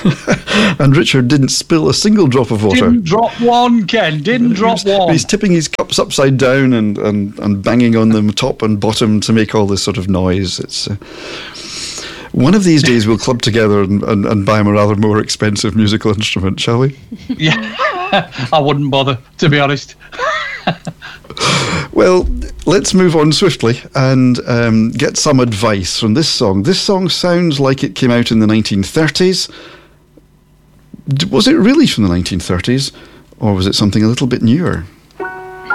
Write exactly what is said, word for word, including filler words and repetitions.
And Richard didn't spill a single drop of water. Didn't drop one, Ken. Didn't drop he's, one. He's tipping his cups upside down and, and, and banging on them top and bottom to make all this sort of noise. It's uh, one of these days we'll club together and, and, and buy him a rather more expensive musical instrument, shall we? Yeah, I wouldn't bother, to be honest. Well, let's move on swiftly and um, get some advice from this song. This song sounds like it came out in the nineteen thirties. Was it really from the nineteen thirties, or was it something a little bit newer?